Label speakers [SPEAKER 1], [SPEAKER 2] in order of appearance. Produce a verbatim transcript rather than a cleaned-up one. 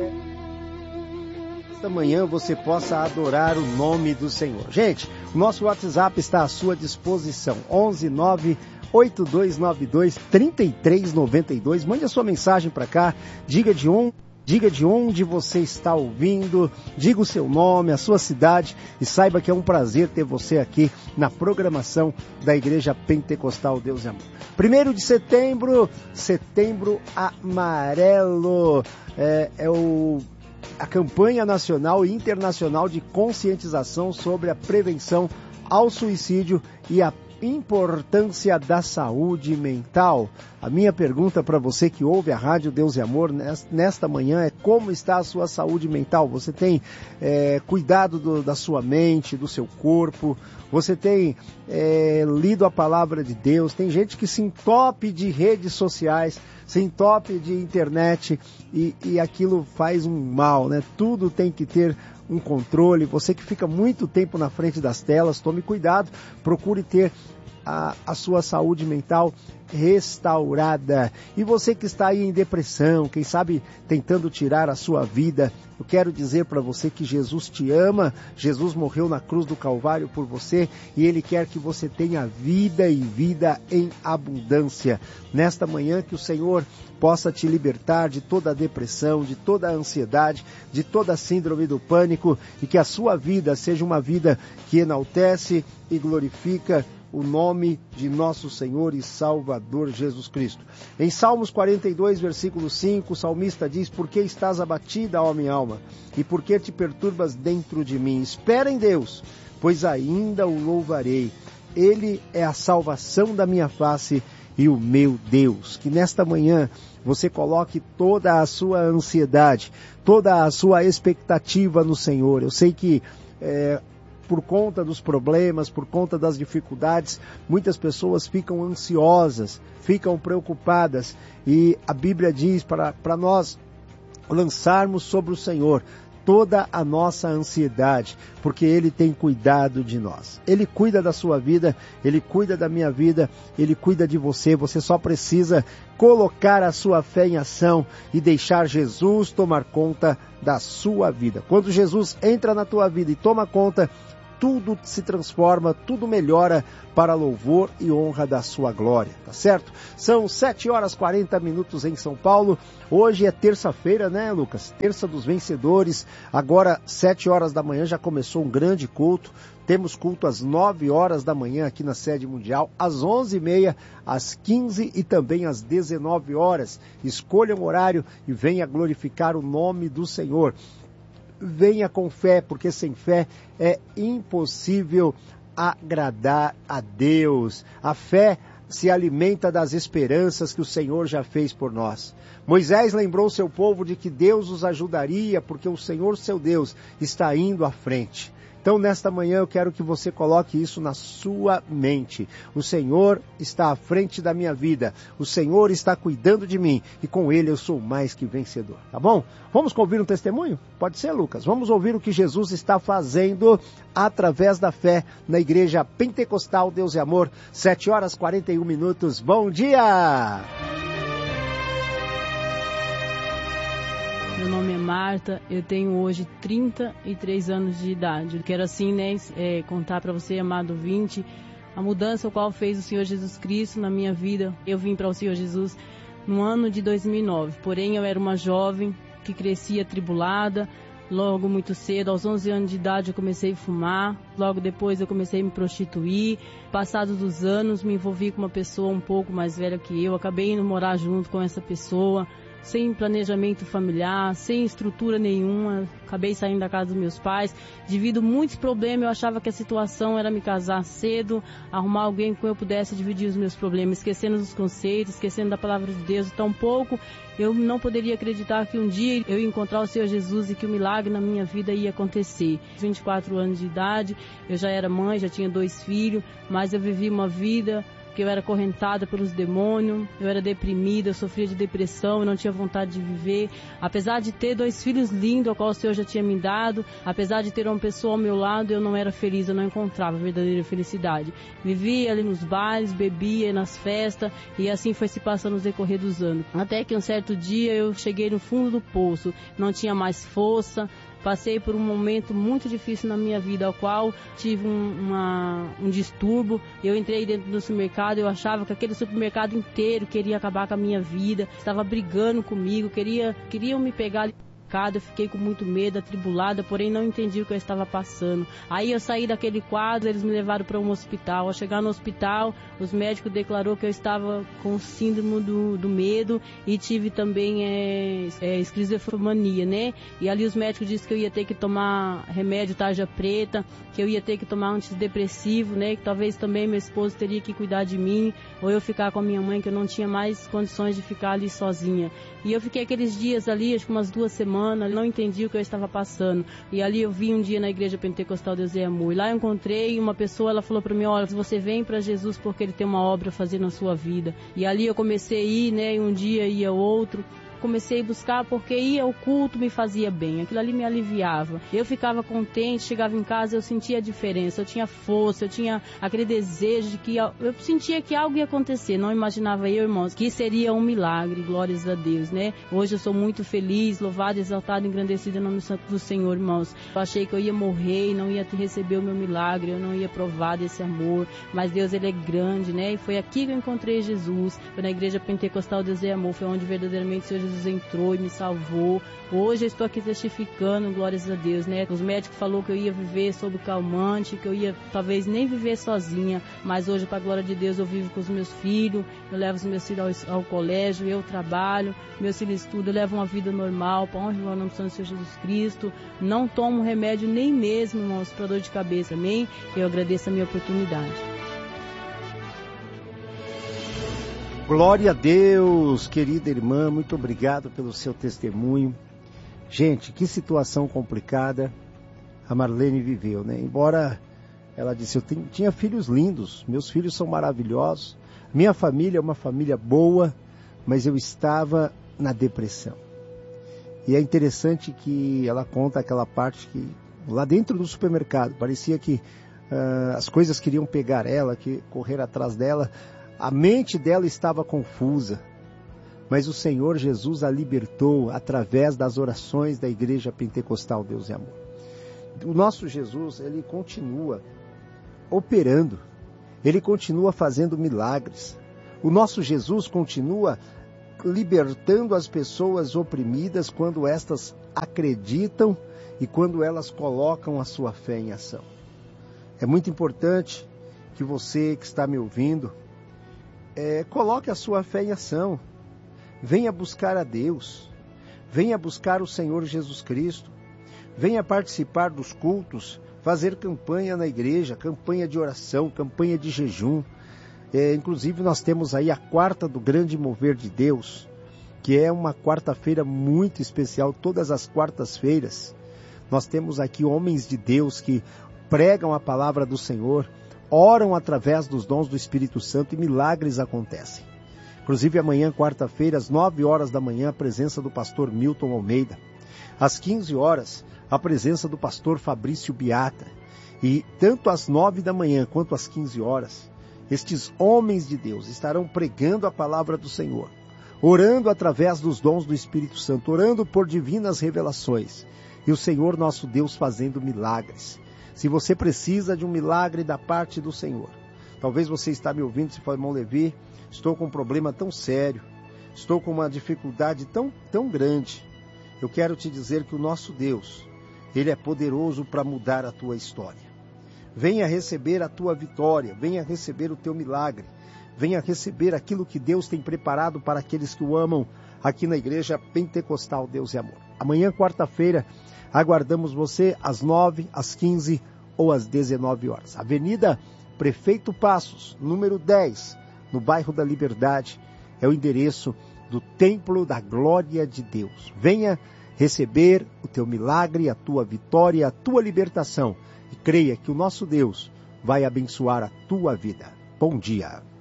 [SPEAKER 1] esta manhã você possa adorar o nome do Senhor. Gente, o nosso WhatsApp está à sua disposição, onze nove oito dois nove dois três três nove dois. Mande a sua mensagem para cá, diga de onde, diga de onde você está ouvindo, diga o seu nome, a sua cidade e saiba que é um prazer ter você aqui na programação da Igreja Pentecostal Deus e Amor. Primeiro de setembro, setembro amarelo, é, é o... a campanha nacional e internacional de conscientização sobre a prevenção ao suicídio e a importância da saúde mental. A minha pergunta para você que ouve a Rádio Deus e Amor nesta manhã é: como está a sua saúde mental? Você tem é, cuidado do, da sua mente, do seu corpo? Você tem é, lido a palavra de Deus? Tem gente que se entope de redes sociais, se entope de internet e, e aquilo faz um mal, né? Tudo tem que ter um controle. Você que fica muito tempo na frente das telas, tome cuidado, procure ter a, a sua saúde mental restaurada. E você que está aí em depressão, quem sabe tentando tirar a sua vida, eu quero dizer para você que Jesus te ama, Jesus morreu na cruz do Calvário por você e Ele quer que você tenha vida e vida em abundância. Nesta manhã que o Senhor possa te libertar de toda a depressão, de toda a ansiedade, de toda a síndrome do pânico e que a sua vida seja uma vida que enaltece e glorifica o nome de nosso Senhor e Salvador Jesus Cristo. Em Salmos quarenta e dois, versículo cinco, o salmista diz: por que estás abatida, ó minha alma? E por que te perturbas dentro de mim? Espera em Deus, pois ainda o louvarei. Ele é a salvação da minha face e o meu Deus. Que nesta manhã você coloque toda a sua ansiedade, toda a sua expectativa no Senhor. Eu sei que é, por conta dos problemas, por conta das dificuldades, muitas pessoas ficam ansiosas, ficam preocupadas. E a Bíblia diz para, para nós lançarmos sobre o Senhor toda a nossa ansiedade, porque Ele tem cuidado de nós. Ele cuida da sua vida, Ele cuida da minha vida, Ele cuida de você. Você só precisa colocar a sua fé em ação e deixar Jesus tomar conta da sua vida. Quando Jesus entra na tua vida e toma conta, tudo se transforma, tudo melhora para louvor e honra da sua glória, tá certo? São sete horas e quarenta minutos em São Paulo. Hoje é terça-feira, né, Lucas? Terça dos vencedores. Agora, sete horas da manhã, já começou um grande culto. Temos culto às nove horas da manhã aqui na sede mundial, às onze e meia, às quinze e também às dezenove horas. Escolha um horário e venha glorificar o nome do Senhor. Venha com fé, porque sem fé é impossível agradar a Deus. A fé se alimenta das esperanças que o Senhor já fez por nós. Moisés lembrou seu povo de que Deus os ajudaria, porque o Senhor, seu Deus, está indo à frente. Então, nesta manhã, eu quero que você coloque isso na sua mente. O Senhor está à frente da minha vida. O Senhor está cuidando de mim. E com Ele eu sou mais que vencedor. Tá bom? Vamos ouvir um testemunho? Pode ser, Lucas. Vamos ouvir o que Jesus está fazendo através da fé na Igreja Pentecostal Deus e Amor. sete horas e quarenta e um minutos. Bom dia!
[SPEAKER 2] Meu nome é Marta, eu tenho hoje trinta e três anos de idade. Eu quero assim, né, é, contar para você, amado ouvinte, a mudança o qual fez o Senhor Jesus Cristo na minha vida. Eu vim para o Senhor Jesus no ano de dois mil e nove, porém eu era uma jovem que crescia atribulada. Logo muito cedo, aos onze anos de idade, eu comecei a fumar. Logo depois eu comecei a me prostituir. Passados os anos, me envolvi com uma pessoa um pouco mais velha que eu. Acabei indo morar junto com essa pessoa, sem planejamento familiar, sem estrutura nenhuma. Acabei saindo da casa dos meus pais. Devido a muitos problemas, eu achava que a situação era me casar cedo, arrumar alguém com quem eu pudesse dividir os meus problemas, esquecendo dos conceitos, esquecendo da palavra de Deus. Tão pouco eu não poderia acreditar que um dia eu ia encontrar o Senhor Jesus e que o milagre na minha vida ia acontecer. vinte e quatro anos de idade, eu já era mãe, já tinha dois filhos, mas eu vivi uma vida porque eu era acorrentada pelos demônios, eu era deprimida, eu sofria de depressão, eu não tinha vontade de viver. Apesar de ter dois filhos lindos, ao qual o Senhor já tinha me dado, apesar de ter uma pessoa ao meu lado, eu não era feliz, eu não encontrava verdadeira felicidade. Vivia ali nos bares, bebia nas festas, e assim foi se passando no decorrer dos anos. Até que um certo dia eu cheguei no fundo do poço, não tinha mais força. Passei por um momento muito difícil na minha vida, ao qual tive um, uma, um distúrbio. Eu entrei dentro do supermercado, eu achava que aquele supermercado inteiro queria acabar com a minha vida, estava brigando comigo, queria, queriam me pegar ali. Eu fiquei com muito medo, atribulada, porém não entendi o que eu estava passando. Aí eu saí daquele quadro, eles me levaram para um hospital. Ao chegar no hospital, os médicos declarou que eu estava com síndrome do, do medo e tive também é, é, esquizofrenia, né? E ali os médicos disseram que eu ia ter que tomar remédio tarja preta, que eu ia ter que tomar antidepressivo, né? Que talvez também meu esposo teria que cuidar de mim, ou eu ficar com a minha mãe, que eu não tinha mais condições de ficar ali sozinha. E eu fiquei aqueles dias ali, acho que umas duas semanas, não entendi o que eu estava passando. E ali eu vi um dia na igreja pentecostal Deus é Amor. E lá eu encontrei uma pessoa, ela falou para mim, olha, você vem para Jesus porque Ele tem uma obra a fazer na sua vida. E ali eu comecei a ir, né, e um dia ia outro. Comecei a buscar porque ia ao culto me fazia bem, aquilo ali me aliviava. Eu ficava contente, chegava em casa, eu sentia a diferença, eu tinha força, eu tinha aquele desejo de que eu sentia que algo ia acontecer. Não imaginava eu, irmãos, que seria um milagre, glórias a Deus, né? Hoje eu sou muito feliz, louvado, exaltado, engrandecido em nome do Senhor, irmãos. Eu achei que eu ia morrer e não ia receber o meu milagre, eu não ia provar desse amor, mas Deus, Ele é grande, né? E foi aqui que eu encontrei Jesus, foi na igreja pentecostal Deus é Amor, foi onde verdadeiramente o Senhor Jesus Jesus entrou e me salvou. Hoje eu estou aqui testificando, glórias a Deus, né? Os médicos falaram que eu ia viver sob calmante, que eu ia talvez nem viver sozinha, mas hoje, para a glória de Deus, eu vivo com os meus filhos, eu levo os meus filhos ao, ao colégio, eu trabalho, meus filhos estudam, eu levo uma vida normal, para honra e glória no nome do Senhor Jesus Cristo. Não tomo remédio nem mesmo, irmãos, para dor de cabeça, amém? Eu agradeço a minha oportunidade.
[SPEAKER 1] Glória a Deus, querida irmã, muito obrigado pelo seu testemunho. Gente, que situação complicada a Marlene viveu, né? Embora ela disse, eu tenho, tinha filhos lindos, meus filhos são maravilhosos, minha família é uma família boa, mas eu estava na depressão. E é interessante que ela conta aquela parte que lá dentro do supermercado, parecia que uh, as coisas queriam pegar ela, que correr atrás dela. A mente dela estava confusa, mas o Senhor Jesus a libertou através das orações da Igreja Pentecostal Deus é Amor. O nosso Jesus, ele continua operando, ele continua fazendo milagres. O nosso Jesus continua libertando as pessoas oprimidas quando estas acreditam e quando elas colocam a sua fé em ação. É muito importante que você que está me ouvindo, É, coloque a sua fé em ação, venha buscar a Deus, venha buscar o Senhor Jesus Cristo, venha participar dos cultos, fazer campanha na igreja, campanha de oração, campanha de jejum. É, inclusive nós temos aí a quarta do grande mover de Deus, que é uma quarta-feira muito especial. Todas as quartas-feiras nós temos aqui homens de Deus que pregam a palavra do Senhor, oram através dos dons do Espírito Santo e milagres acontecem. Inclusive amanhã, quarta-feira, às nove horas da manhã, a presença do pastor Milton Almeida. Às quinze horas, a presença do pastor Fabrício Biata. E tanto às nove da manhã quanto às quinze horas, estes homens de Deus estarão pregando a palavra do Senhor, orando através dos dons do Espírito Santo, orando por divinas revelações. E o Senhor nosso Deus fazendo milagres. Se você precisa de um milagre da parte do Senhor, talvez você está me ouvindo e fala, irmão Levi, estou com um problema tão sério, estou com uma dificuldade tão, tão grande. Eu quero te dizer que o nosso Deus, Ele é poderoso para mudar a tua história. Venha receber a tua vitória, venha receber o teu milagre, venha receber aquilo que Deus tem preparado para aqueles que o amam aqui na Igreja Pentecostal Deus é Amor. Amanhã, quarta-feira, aguardamos você às nove, às quinze ou às dezenove horas. Avenida Prefeito Passos, número dez, no bairro da Liberdade, é o endereço do Templo da Glória de Deus. Venha receber o teu milagre, a tua vitória, a tua libertação. E creia que o nosso Deus vai abençoar a tua vida. Bom dia.